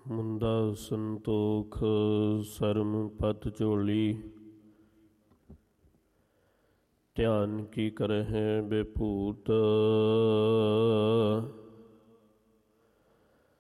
ਮੁੰਦਾ ਸੰਤੋਖ ਸਰਮ ਪਤ ਝੋਲੀ। ਧਿਆਨ ਕੀ ਕਰਹਿ ਬੇਭੂਤ